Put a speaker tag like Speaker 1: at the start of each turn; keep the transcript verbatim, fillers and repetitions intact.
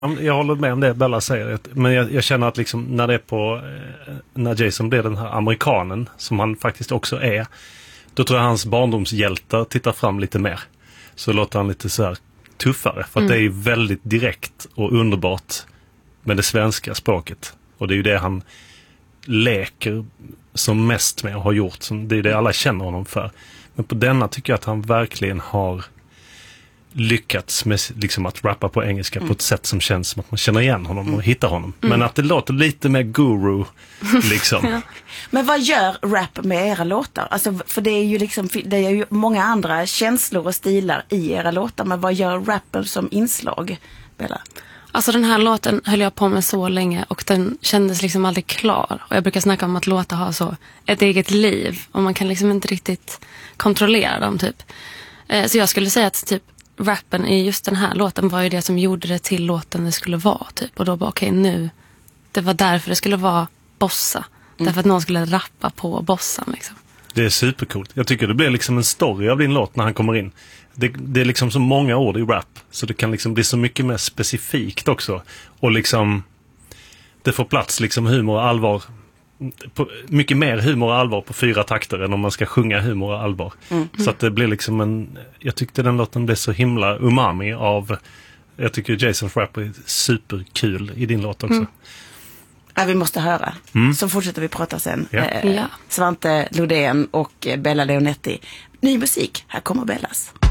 Speaker 1: Jag håller med om det Bella säger, men jag, jag känner att liksom när det är på när Jason blir den här amerikanen som han faktiskt också är, då tror jag hans barndomshjältar tittar fram lite mer. Så låter han lite så här tuffare, för att mm. det är ju väldigt direkt och underbart med det svenska språket. Och det är ju det han leker som mest med och har gjort. Det är det alla känner honom för. Men på denna tycker jag att han verkligen har lyckats med liksom att rappa på engelska mm. på ett sätt som känns som att man känner igen honom mm. och hittar honom. Mm. Men att det låter lite mer guru liksom.
Speaker 2: Ja. Men vad gör rap med era låtar? Alltså, för det är ju liksom det är ju många andra känslor och stilar i era låtar, men vad gör rappen som inslag, Bella?
Speaker 3: Alltså den här låten höll jag på med så länge och den kändes liksom aldrig klar. Och jag brukar snacka om att låta ha så ett eget liv och man kan liksom inte riktigt kontrollera dem typ. Eh, så jag skulle säga att typ rappen i just den här låten var ju det som gjorde det till låten det skulle vara typ. Och då bara okej, okay, nu det var därför det skulle vara bossa. Mm. Därför att någon skulle rappa på bossan liksom.
Speaker 1: Det är supercoolt. Jag tycker det blir liksom en story av din låt när han kommer in. Det, det är liksom så många ord i rap, så det kan liksom bli så mycket mer specifikt också. Och liksom det får plats liksom humor och allvar på, mycket mer humor och allvar på fyra takter än om man ska sjunga humor och allvar. Mm. Så att det blir liksom en, jag tyckte den låten blev så himla umami av, jag tycker Jasons rap är superkul i din låt också. Mm.
Speaker 2: Ja, vi måste höra. Mm. Så fortsätter vi prata sen.
Speaker 1: Ja.
Speaker 2: Eh, Svante Lodén och Bella Leonetti. Ny musik, här kommer Bellas.